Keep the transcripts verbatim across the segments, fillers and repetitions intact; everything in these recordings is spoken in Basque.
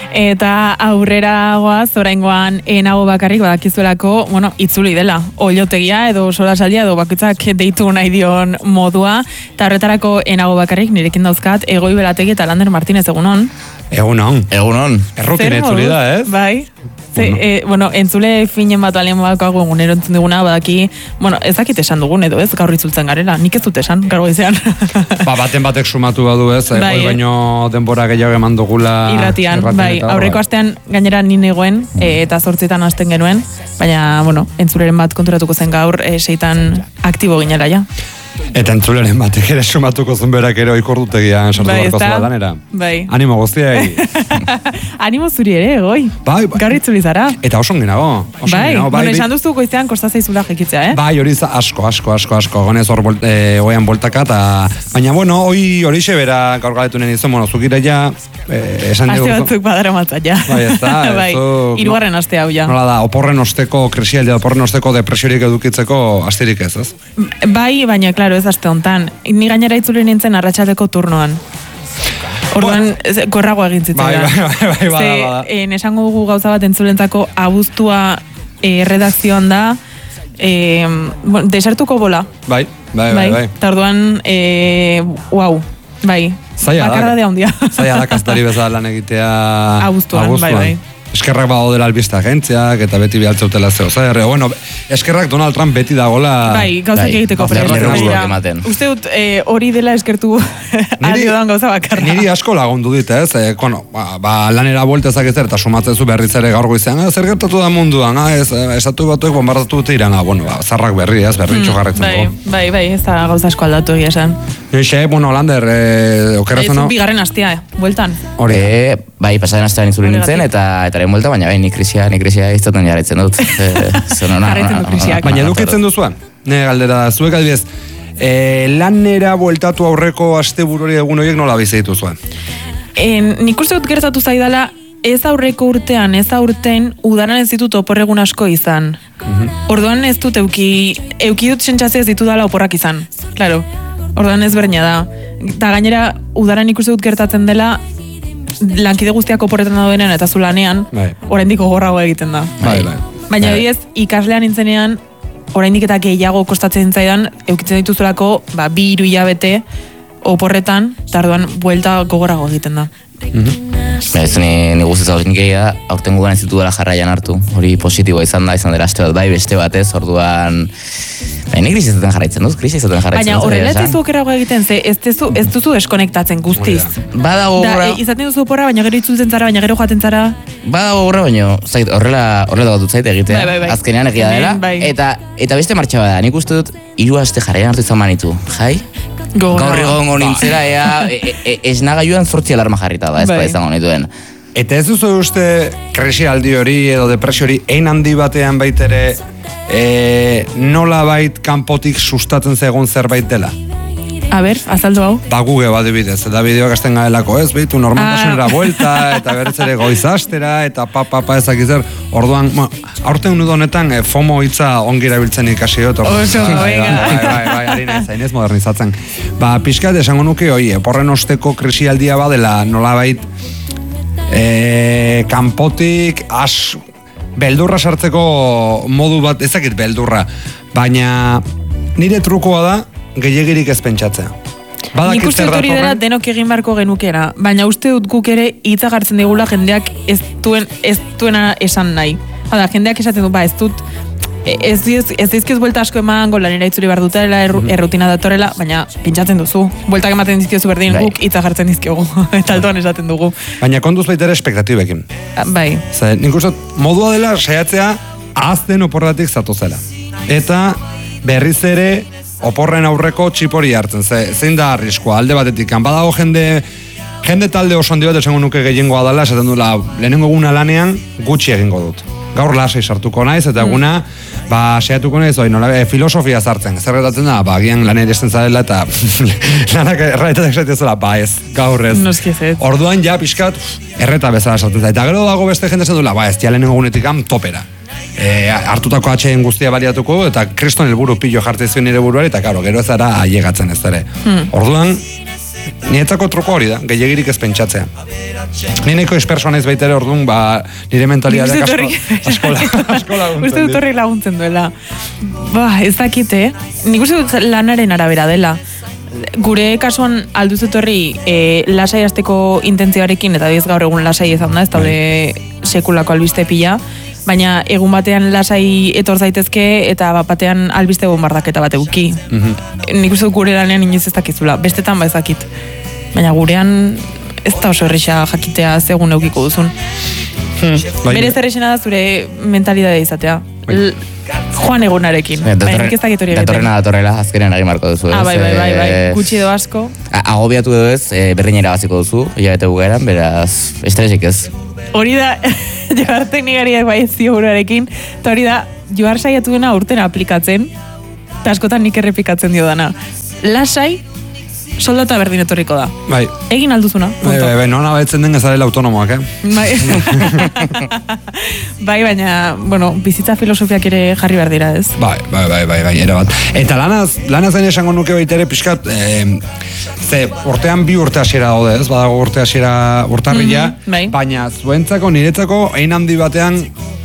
Eta aurrera goaz, oraingoan enago bakarrik badakizuelako, bueno, itzuli dela, oiotegia edo solasaldia edo bakoitzak deitu nahi dion modua, eta horretarako enago bakarrik nirekin dauzkat Egoi Belategi eta Lander Martinez, egunon. Egunon. Egunon. Errutin etzuli da, ez? Bai. Ze, bueno. E, bueno, entzule finen bat alien bakago egunero entzun diguna, badaki, bueno, ez dakit esan dugun edo ez, gaur itzultzen garela, nik ez dut esan, gaur goizean. Ba, baten batek sumatu badu ez, bai, eh, baino denbora gehiago eman dugula. Irratian, irratian bai, eta, aurreko astean gainera nien egoen, e, eta zortzitan hasten genuen, baina, bueno, entzuleren bat konturatuko zen gaur, e, seitan aktibo ginela, ja. Eta entzuleren batek ere sumatuko zen berak ere oikordutegian sartu bai, barko zela lanera. Bai. Animo guztiai. Animo zuri ere, Egoi. Bai, bai. Gaur itzuli zara. Eta oso ongenago. Bai, bai, bueno, esan duzu goizean kosta zaizula jekitzea, eh? Bai, hori asko, asko, asko, asko. Gonez hor bolt, e, oean boltaka, eta... Baina, bueno, hoi hori xebera gaur galetu nien izan, bueno, zukire ja... Eh, esan aste batzuk badara matzat, ja. Bai, ez da. Bai, irugarren no, aste hau, ja. Nola da, oporren osteko, kresialdia, oporren osteko depresiorik edukitzeko asterik ez, ez? Bai, baina, klaro, ez aste hontan. Ni gainera itzuli nintzen arratsaldeko turnoan. Orduan, korrago egin zitzen. Bai, bai, bai, bai, bada, bada. Ze, esan gugu gauza bat entzulentzako abuztua e, redakzioan da, e, bueno, desertuko bola. Bai, bai, bai, bai. Eta orduan, e, wow, bai. Zaila bakarra da handia. Zaila da kastari bezala lan egitea abuztuan, bai, bai. Eskerrak bago dela albiste agentziak, eta beti bialtzeutela zeo zer. Bueno, eskerrak Donald Trump beti dagoela... Bai, gauzak egiteko prest. Uste dut hori dela eskertu aldio dan gauza bakarra. Niri asko lagundu dit, ez? E, bueno, ba, ba, lanera bueltezak ezer, eta sumatzen zu berriz ere gaur goizean, zer gertatu da munduan, ez? Esatu batuek bombardatu dute iran, bueno, ba, zarrak berri, ez? Berri txogarretzen bai, dugu. Bai, bai, ez da gauza asko aldatu egia esan. Eixe, bueno, Lander, eh, okerazuna... Ez bigarren astea, bueltan. Hore, bai, pasaren astean itzuli nintzen, eta etaren buelta, baina bai, nik krisia, nik krisia iztaten jarraitzen dut. Jarraitzen dut krisiak. Baina edukitzen duzuan, ne galdera, zuek adibidez, eh, lanera bueltatu aurreko astebururi egun horiek nola bizeitu zuen? Nik uste dut gertatu zaidala, ez aurreko urtean, ez aurten, udaran ez ditut oporregun asko izan. Orduan ez dut euki, euki dut sentsazio ez ditu dala oporrak izan. Claro. Orduan ez bernia da. Eta gainera, udaran ikuste dut gertatzen dela, lankide guztiak oporretan daudenean eta zu lanean, bai. Oraindik gogorrago egiten da. Bai, bai. Baina bai. Ez, ikaslean nintzenean, oraindik eta gehiago kostatzen zaidan, eukitzen dituzulako, ba, bi hiru hilabete oporretan, eta orduan, buelta gogorrago egiten da. Mm-hmm. Ez, ni, ni guztiz hau zinkeia da, aurten gugan ez ditu dela jarraian hartu. Hori positiboa izan da, izan dela aste bat bai, beste batez, orduan... Baina nik krisi izaten jarraitzen duz, krisi izaten jarraitzen duz. Baina horrela ez dizu okerago egiten, ze ez duzu, ez duzu deskonektatzen guztiz. Badago horra... Da, izaten duzu oporra, baina gero itzultzen zara, baina gero joaten zara... Badago horra, baina zait, horrela, horrela dago dut zait egitea. Bai, bai, bai. Azkenean egia dela. Bai. Eta, eta beste martxa bada, nik uste dut, hiru aste jarraian hartu izan manitu. Jai? Gaur egongo nintzera, ea, e, e, ez nagailuan zortzi alarma jarrita da, ez bai. Izango nituen. Eta ez duzu uste krisi aldi hori edo depresio hori ein handi batean baitere e, nola bait kanpotik sustatzen zegoen zerbait dela? A ber, azaldu hau. Ba, Google bat dibidez, eta bideoak azten gaelako ez, behitu normaltasunera ah. buelta, eta berriz ere goizastera, eta pa, pa, pa, ezakizzer, orduan, bueno, aurten nudo honetan, e, FOMO hitza ongira biltzen ikasi dut. Oso, venga. Bai, bai, bai, harina ez, hainez modernizatzen. Ba, pixkat esango nuke, oi, porren osteko krisialdia badela nolabait, e, kanpotik, as, beldurra sartzeko modu bat, ezakit beldurra, baina nire trukoa da, gehiagirik ez pentsatzea. Nik uste dut hori dela denok egin barko genukera, baina uste dut guk ere hitza gartzen digula jendeak ez duen ez duena esan nahi. Hala, jendeak esaten du, ba, ez dut ez ez dizkiz buelta asko emango lanera itzuri behar dutela, errutina datorela, baina pentsatzen duzu. Bueltak ematen dizkiozu berdin, bai. Guk hitza gartzen dizkiogu, eta altoan esaten dugu. Baina kontuz baita ere espektatibekin. Bai. Zer, nik uste modua dela saiatzea azten oporratik zatozela. Eta berriz ere oporren aurreko txipori hartzen, ze, zein da arriskoa, alde batetik, badago jende, jende talde oso handi bat esango nuke gehiengoa dela, esaten dula, lehenengo eguna lanean gutxi egingo dut. Gaur lasai sartuko naiz, eta eguna, mm. ba, saiatuko naiz, oi, nola, e, filosofia sartzen, zer gertatzen da, ba, gian lanera esten zarela, eta lanak erraetak esatzen zela, ba, ez, gaur ez. Orduan, ja, pixkat, erreta bezala sartzen zara, eta gero dago beste jende esan dula, ba, ez, ja lehenengo egunetik am topera. E, hartutako atxeen guztia baliatuko eta kriston helburu pillo jartzen zuen nire buruari eta karo, gero ez ara ailegatzen ez ere. Hmm. Orduan, Niretzako truko hori da, gehiagirik ez pentsatzea. Nineko espersoan ez baita ere orduan, ba, nire mentalidadeak asko laguntzen. Uste dut horri laguntzen duela. Ba, ez dakite, nik uste dut lanaren arabera dela. Gure kasuan alduzet horri e, lasai azteko intentzioarekin, eta diez gaur egun lasai ezan da, ez daude sekulako albiste pila, baina egun batean lasai etor zaitezke eta bat batean albiste bombardaketa bat eguki. Mm-hmm. Nik uste dut gure lanean inoiz ez dakizula, bestetan ba ez dakit. Baina gurean ez da oso erresa jakitea segun eukiko duzun. Hmm. Berez erresena da zure mentalidadea izatea. L- Joan egunarekin. Baina nik ez dakit hori egiten. Datorrena datorrela, azkenean agin marko duzu. Ah, bai, bai, bai, bai. Gutxi edo asko. Agobiatu edo ez, berdinera baziko duzu, hilabete bukaeran, beraz, estresik ez. Hori da, joar teknikariak bai ez ziogurarekin, eta hori da, joar saiatu dena urtena aplikatzen, eta askotan nik errepikatzen dio dana. Lasai, soldata berdin etorriko da. Bai. Egin alduzuna. Bai, bai, bai, nona betzen den ezarela autonomoak, eh? Bai. Bai, baina, bueno, bizitza filosofiak ere jarri behar dira, ez? Bai, bai, bai, bai, bai, ere bat. Eta lanaz, lanaz gaine esango nuke baita ere pixkat, eh, ze, urtean bi urte hasiera daude, ez? Badago urte hasiera urtarrila, mm-hmm, bai. Baina zuentzako, niretzako, ein handi batean,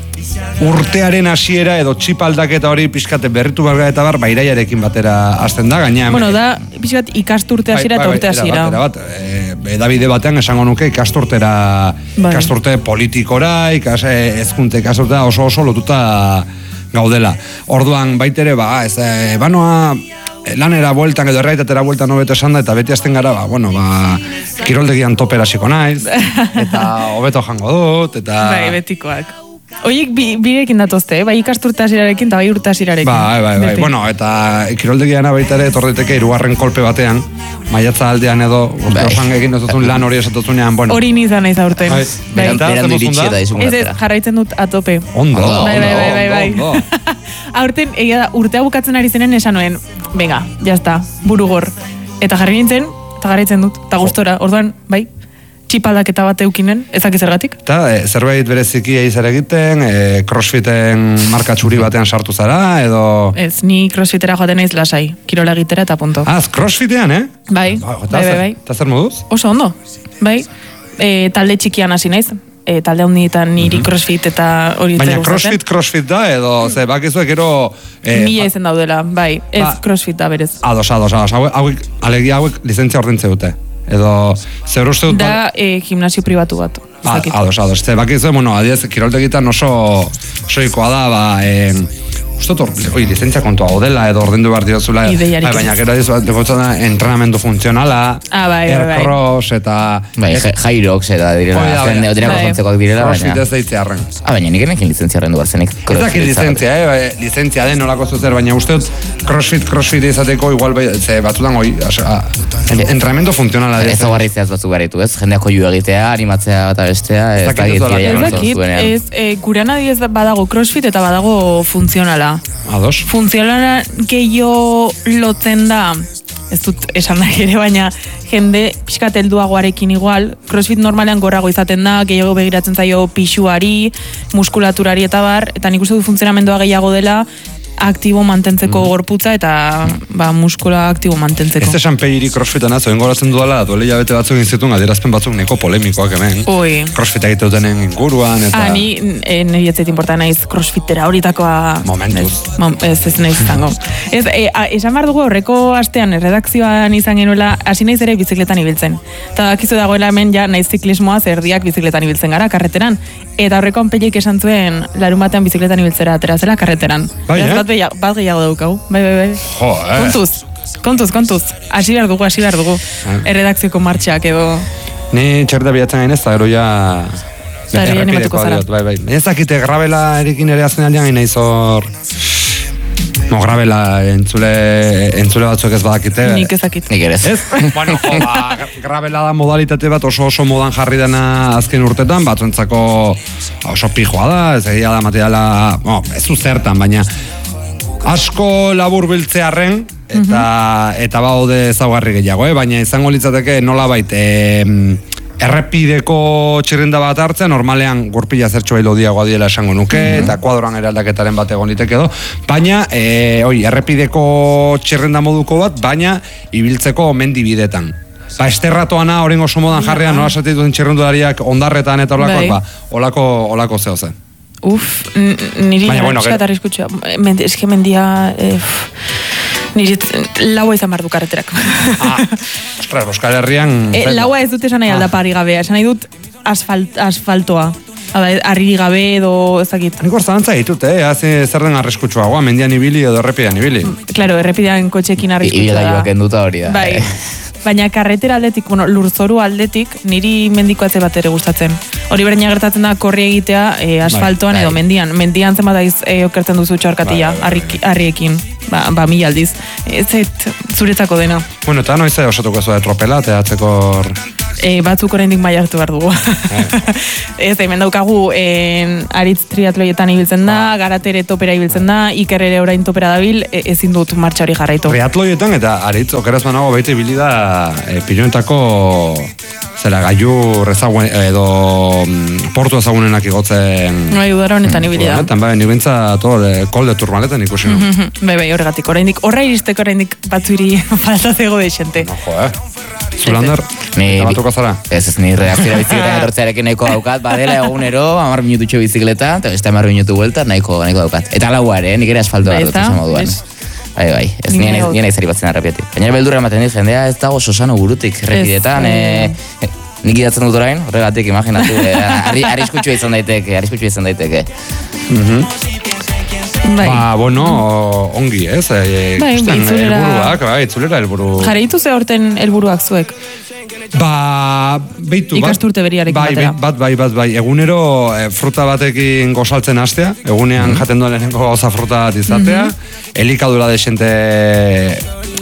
urtearen hasiera edo txip aldaketa hori pixkate berritu barga eta bar, bairaiarekin batera hasten da, gaina. Bueno, da, pixkat ikasturte hasiera eta urte hasiera. Bai, bat, e, edabide batean esango nuke ikasturtera, bai. Ikasturte politikora, ikas, ezkunte ikasturtea oso oso lotuta gaudela. Orduan baitere, ba, ez, e, banoa, lanera bueltan edo erraitatera bueltan hobeto esan da, eta beti azten gara, ba, bueno, ba, kiroldegian topera hasiko naiz, eta hobeto jango dut, eta... Bai, betikoak. Oiek bi, birekin datozte, eh? Bai ikasturte hasirarekin eta bai urte hasirarekin. Bai, bai, bai. Bueno, eta kiroldegiana baita ere etorriteke hirugarren kolpe batean, maiatza aldean edo, urte osan egin dozuzun lan hori esatuzunean, bueno. Hori nizan naiz aurten. Bai. Bai. Berandu iritsi eta izun Ez ez, jarraitzen dut atope. Ondo, bai, bai, bai, bai, bai. ondo. Aurten, egia da, urtea bukatzen ari zenen esan nuen, venga, jazta, burugor. Eta jarri nintzen, eta jarraitzen dut, eta gustora, orduan, bai, txipaldaketa bat eukinen, ezak zergatik? Eta e, zerbait bereziki eizer egiten, e, crossfiten marka txuri batean sartu zara, edo... Ez, ni crossfitera joaten naiz lasai, kirola egitera eta punto. Ah, crossfitean, eh? Bai, ba, bai, bai, bai. Eta zer moduz? Oso ondo, bai. E, talde txikian hasi naiz, e, talde handietan niri mm-hmm. crossfit eta hori baina crossfit, crossfit da, edo, ze, bakizuek ero... E, Mila izen daudela, bai, ez ba, crossfit da berez. Ados, ados, ados, hauek, hauek, alegia hauek lizentzia ordentze dute. Edo, zer uste dut... Da, e, gimnasio pribatu bat. Ba, ados, ados. Ze, bakizu, bueno, adiez, kiroltegitan oso soikoa da, ba, e, uste dut, oi, lizentzia kontua odela, edo ordendu behar diozula. Ideiarik. Ba, baina, gero adiez, dekotzen da, entrenamendu funtzionala, ah, bai, aircross, bai, eta... Bai, jairox, eta direla, jende, otirako jontzekoak direla, baina... Crossfit ez daitze arren. Ah, baina, nik enekin lizentzia arrendu barzenik. Ez dakit lizentzia, eh, lizentzia den nolako zuzer, baina uste dut, crossfit, crossfit izateko, igual, ze, batzutan, oi, entrenamendu funtzionala. Ez hogarri zeaz batzuk garitu, ez? Jendeak joio egitea, animatzea eta bestea, ez dakit Ez dakit, ez, gurean adiez badago crossfit eta badago funtzionala. Ados. Funtzionala gehiago lotzen da, ez dut esan nahi ere, baina jende pixkat helduagoarekin igual, crossfit normalean gorago izaten da, gehiago begiratzen zaio pixuari, muskulaturari eta bar, eta nik uste du funtzionamendua gehiago dela, aktibo mantentzeko mm. gorputza eta ba, muskula aktibo mantentzeko. Ez esan pegiri crossfitan atzo, engoratzen dudala, duele jabete batzuk inzitun, adierazpen batzuk neko polemikoak hemen. Oi. Crossfit egite dutenen inguruan, eta... Ah, ni e, niri etzait importa naiz crossfitera horitakoa... Momentuz. Ez, ez, ez naiz izango. Ez, e, a, esan behar dugu horreko astean erredakzioan izan genuela, hasi naiz ere bizikletan ibiltzen. Eta dakizu dagoela hemen ja naiz ziklismoa zerdiak bizikletan ibiltzen gara, karreteran. Eta horreko anpeiek esan zuen larun batean bizikletan ibiltzera atera zela karreteran. Bai, eh? Bat, beia, bat gehiago daukau. Bai, bai, bai. Jo, eh? Kontuz, kontuz, kontuz. Hasi behar dugu, hasi behar dugu. Eh. Erredakzioko martxak edo... Ni txerda bilatzen gainez, eta gero ja... Eta gero animatuko zara. Bai, bai. Ez dakite grabela erikin ere azken aldean gaina izor... No, grabela entzule, entzule batzuk ez badakite. Nik ez dakit. Nik ere ez. Bueno, jo, ba, grabela da modalitate bat oso oso modan jarri dena azken urtetan, batzuentzako oso pijoa da, ez egia da materiala, bueno, ez zu zertan, baina asko labur biltzearren, eta, mm-hmm. eta baude ezaugarri gehiago, eh? Baina izango litzateke nolabait, eh, errepideko txirrinda bat hartzea, normalean gurpila zertxo behilo diagoa diela esango nuke, mm-hmm. eta kuadroan ere aldaketaren bat egon liteke edo, baina, e, oi, errepideko txirrinda moduko bat, baina ibiltzeko mendibidetan. ba, esterratoana orengo somodan jarrian, nola esatik duen txirrendulariak ondarretan eta olakoak, ba, olako, olako zeo zen. Uf, niri txat arriskutxua. Eske mendia... Niri laua izan bardu karreterak. Ah, ostras, Euskal Herrian... Laua ez dut esan nahi aldapari gabea, esan nahi dut asfaltoa. Arriri gabe edo ezakit. Nik horzalantza ditut, eh? Zer den arriskutsuagoa, mendian ibili edo errepidean ibili. Claro, errepidean kotxekin arriskutsua da. Ibila joak enduta hori da. Bai. Baina karretera aldetik, bueno, lurzoru aldetik, niri mendikoatze bat ere gustatzen. Hori berdina gertatzen da korri egitea e, asfaltoan bai, edo mendian. Mendian zenbat aiz e, okertzen duzu txorkatia, harriekin. Ba, ba mila aldiz. Ez zait, zuretzako dena. Bueno, eta noiz osatuko ez da tropela, teatzeko... E, batzuk oraindik mai hartu behar dugu. Ez, hemen daukagu, en, aritz triatloietan ibiltzen da, ah. Garatere topera ibiltzen da, Iker ere orain topera dabil, e, ezin dut martxa hori jarraitu. Triatloietan eta aritz okeraz manago baita ibili da e, piloetako zera gailur ezagun edo mm, portu ezagunenak igotzen. Bai, udara honetan ibili da. Honetan, bai, nibintza kolde turmaletan ikusi nu. Bai, bai, horregatik, oraindik, horra iristeko oraindik batzuri falta zego de xente. No, jo, eh? Zulander, eta batuko zara? Ez, ez, ni reakzioa bizikleta etortzearekin nahiko daukat, badela egunero, amar minututxo bizikleta, eta beste amar minutu buelta, nahiko, nahiko daukat. Eta lauare, nik ere asfaltoa dut esan moduan. Bai, bai, ez nien aizari batzen arrepiatik. Baina beldurra ematen dit, jendea ez dago sosano burutik errepidetan, nik idatzen dut orain, horregatik, imaginatu, arriskutsua izan daiteke, arriskutsua izan daiteke. Bai. Ba, bueno, ongi, ez? E, bai, itzulera. Elburuak, bai, itzulera elburu. Jaraitu ze horten elburuak zuek? Ba, beitu, bat. Ikasturte beriarekin bai, batera. Bat, bai, bat, bai. Egunero e, fruta batekin gozaltzen hastea, egunean mm -hmm. jaten duen lehenengo gauza fruta bat izatea, mm -hmm. elikadura desente...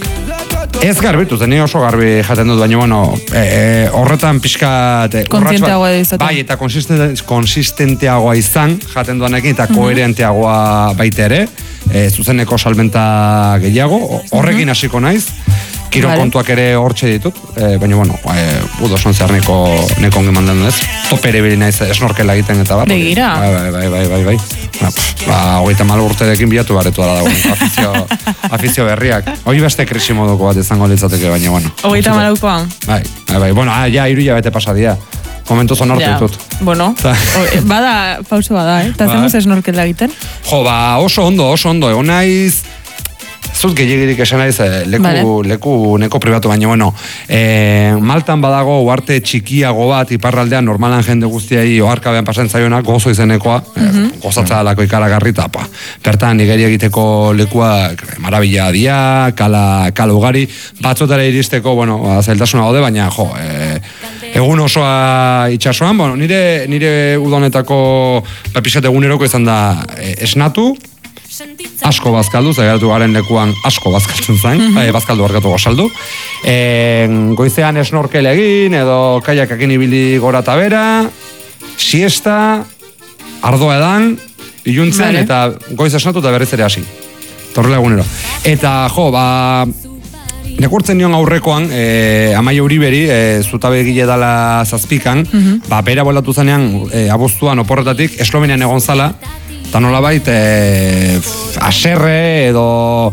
Ez garbitu, zeni oso garbi jaten dut, baina, bueno, e, horretan pixkat... Konsistenteagoa izatea. Bai, eta konsistente, konsistenteagoa izan jaten duanekin, eta mm -hmm. koherenteagoa baita ere, e, zuzeneko salmenta gehiago, horrekin hasiko naiz, kiro vale. Kontuak ere hortxe ditut, e, baina, bueno, e, udo sontzar neko, neko ongi mandan ez, topere bili naiz esnorkela egiten eta bar. Begira. Bai, bai, bai, bai, bai. Ba, ba hogeita mal urterekin bilatu baretu da dago, afizio, afizio berriak. Hoi beste krisi moduko bat izango litzateke, baina, bueno. Hogeita malaukoa. Bai, bai, bai, bueno, ah, ja, iru jabete pasadia. Momentu zonortu ja. ditut. Bueno, o, bada, pauso bada, eh? Eta ba. Zemuz esnorkela egiten? Jo, ba, oso ondo, oso ondo, egon naiz... Zut gehiagirik esan naiz, leku, vale. leku neko pribatu, baina, bueno, e, Maltan badago uarte txikiago bat, iparraldean normalan jende guztiai oharkabean pasen zaionak, gozo izenekoa, mm -hmm. e, gozatza alako ikaragarri, eta, pa, bertan nigeria egiteko lekua marabila dia, kala, kala ugari, batzotara iristeko, bueno, zeltasuna gaude, baina, jo, e, egun osoa itxasoan, bueno, nire, nire udonetako papisat eguneroko izan da e, esnatu, asko bazkaldu, zageratu garen lekuan asko bazkaltzen zain, mm -hmm. bazkaldu barkatu gozaldu. E, goizean esnorkel egin, edo kaiakakin ibili gora eta bera, siesta, ardoa edan, iluntzen, vale. Eta goiz esnatu eta berriz ere hasi. Torrela egunero. Eta, jo, ba... Nekurtzen nion aurrekoan, e, Amaia Uriberi, e, zutabe egile dala zazpikan, mm -hmm. ba, bera bolatu zanean, e, abuztuan oporretatik, Eslovenian egon zala, eta nolabait, e, aserre edo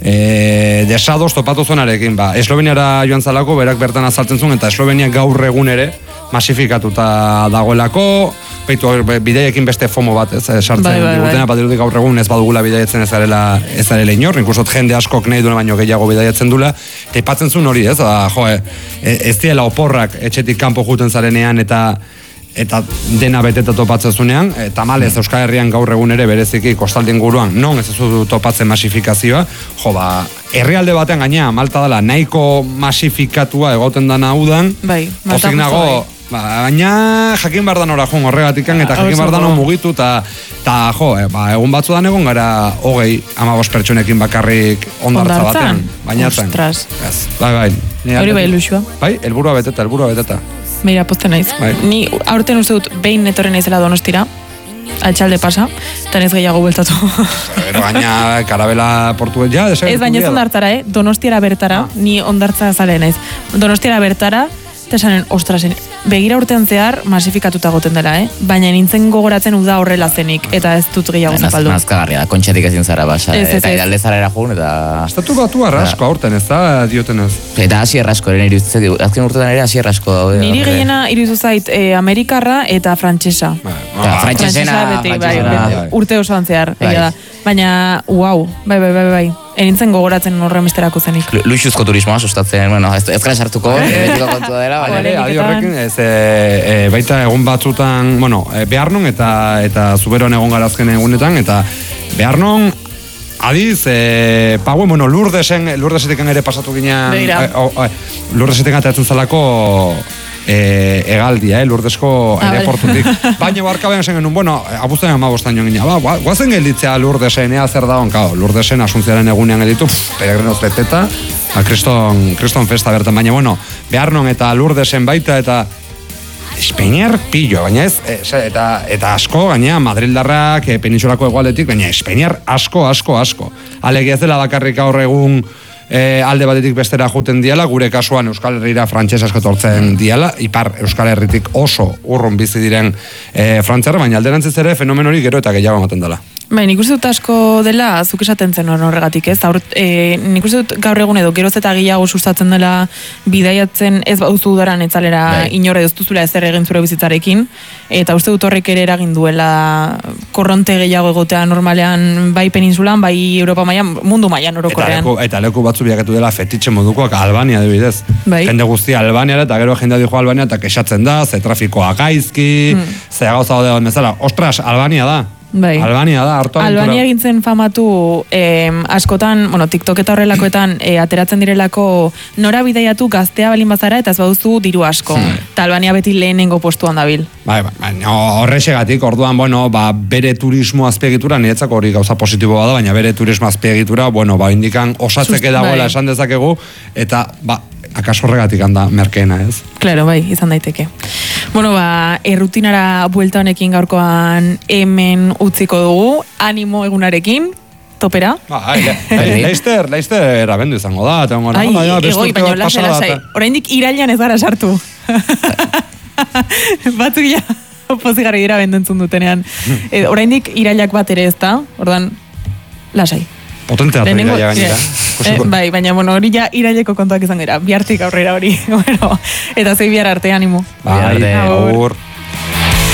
e, desados topatu zonarekin. Ba, Esloveniara joan zalako, berak bertan azaltzen zuen, eta Eslovenia gaur egun ere masifikatuta dagoelako, beitu bideekin beste fomo bat, ez, sartzen bai, bai, digutena, bai. Badirudi gaur egun ez badugula bideetzen ez arela, ez arela inor, inkursot jende askok nahi duena baino gehiago bideetzen dula, eta ipatzen zuen hori, ez, ba, jo, e, ez diela oporrak etxetik kanpo juten zarenean, eta eta dena beteta topatzen zunean, eta malez Euskal Herrian gaur egun ere bereziki kostalde inguruan, non ez ez topatzen masifikazioa, jo, ba, herrialde batean gainea, Malta dela, nahiko masifikatua egoten dana udan, bai, pozik nago, ba, baina jakin bardan ora joan horregatikan, eta jakin bardan mugitu, eta, eta jo, e, ba, egun batzudan egon gara, hogei, amagos pertsonekin bakarrik ondartza batean, bainatzen. Ostras. Ez, bai, bai. Hori bai ilusua. Bai, helburua beteta, helburua beteta. Meira, posten naiz. Bai. Ni aurten uste dut behin etorren naizela Donostira, altxalde pasa, eta ez gehiago bueltatu. Pero baina, karabela portu... Ja, ez baina ez ondartzara, eh? Donostiara bertara, ah. Ni ondartza zale naiz. Donostiara bertara, eta esanen, ostrasen, begira urtean zehar masifikatuta goten dela, eh? Baina nintzen gogoratzen uda horrela zenik, eta ez dut gehiago zapaldu. Nazkagarria da, kontxetik ezin zara basa, eta idalde zarera jugun, eta... Estatu batu arrasko aurten, ez da, diotenez. Eta hasi errasko, eren iruditzen, azken urtetan ere hasi errasko daude. Niri gehiena iruditu zait, amerikarra eta frantsesa. Frantsesena, urte osoan zehar, egia da. Baina, uau, bai, bai, bai, bai. Enintzen gogoratzen horren besterako zenik. Luixuzko turismoa sustatzen, bueno, ez gara sartuko, betiko kontua dela. Adi horrekin, baita egun batzutan, bueno, behar non eta zuberoan egon garazken egunetan, eta behar non, adiz, pauen, bueno, lurdesen, lurdesetekan ere pasatu ginean, lurdesetekan atatzen zalako, E, egaldia, eh, lurdesko aireportutik. Baina barkabean zen genuen, bueno, abuzten amabostan joan gina, ba, guazen gelditzea lurdesen, ea zer dagoen, kao, lurdesen asuntziaren egunean gelditu, peregrinoz beteta, a kriston, kriston festa bertan, baina, bueno, behar non eta lurdesen baita, eta Espainiar pillo, baina ez, eta, eta asko, gaina, Madrildarrak, e, penintsulako egualetik, baina Espainiar asko, asko, asko. Alegi ez dela bakarrik aurre egun E, alde batetik bestera juten diala, gure kasuan Euskal Herrira frantses asko tortzen diala, ipar Euskal Herritik oso urrun bizi diren e, frantzarra, baina alderantziz ere fenomen hori gero eta gehiago ematen dela. Bai, nik uste dut asko dela, zuk esaten zen horregatik, ez? Aur, e, nik uste dut gaur egun edo, geroz eta gehiago sustatzen dela bidaiatzen ez bauzu udaran etzalera bai. Inore duztuzula ezer egin zure bizitzarekin, eta uste dut horrek ere eragin duela korronte gehiago egotea normalean bai peninsulan, bai Europa mailan, mundu mailan orokorrean. Eta leku, eta leku batzu bilaketu dela fetitxe modukoak Albania adibidez. Bai. Jende guztia Albaniara, eta gero jendea dijo Albania, eta kexatzen da, ze trafikoa gaizki, mm. ze gauza hode bezala. Ostras, Albania da. Bai. Albania da, hartu aventura. Albania egintzen famatu eh, askotan, bueno, TikTok eta horrelakoetan eh, ateratzen direlako nora bidaiatu gaztea balin bazara eta ez baduzu diru asko. Hmm. Eta Albania beti lehenengo postuan dabil. Bai, bai, bai, horrexegatik, orduan, bueno, ba, bere turismo azpiegitura, niretzako hori gauza positiboa da, baina bere turismo azpiegitura, bueno, ba, indikan osatzeke dagoela bai. Esan dezakegu, eta, ba, akaso horregatik handa merkeena, ez? Claro, bai, izan daiteke. Bueno, ba, errutinara buelta honekin gaurkoan hemen utziko dugu, animo egunarekin, topera. Ba, hai, Leister, Leister abendu izango da, tengo ai, egoi, baina lasai, lasai. Oraindik irailan ez gara sartu. Batzuk ja, pozigarri dira bendentzun dutenean. E, oraindik irailak bat ere ez da, ordan, lasai. Potentea da iraila gainera. Eh, bai, baina bueno, hori ja iraileko kontuak izan gara, bihartik aurrera hori. Bueno, eta zei bihar arte, animo. Bai, aur.